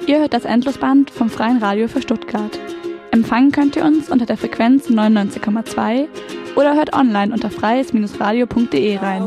Ihr hört das Endlosband vom Freien Radio für Stuttgart. Empfangen könnt ihr uns unter der Frequenz 99,2 oder hört online unter freies-radio.de rein.